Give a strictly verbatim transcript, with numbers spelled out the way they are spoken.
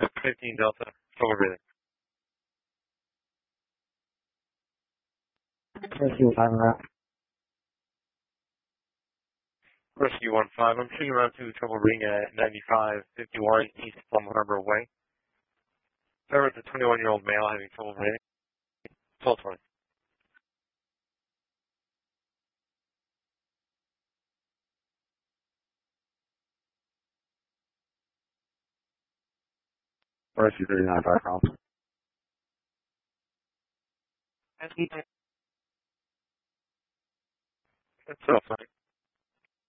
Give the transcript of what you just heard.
fifteen Delta, trouble breathing. Rescue five route. Rescue one five, I'm shooting around to trouble breathing at ninety-five fifty-one East Plum Harbor Way. There was a twenty-one-year-old male having trouble breathing. twelve twenty. Rescue thirty-nine five route. That's twelve twenty.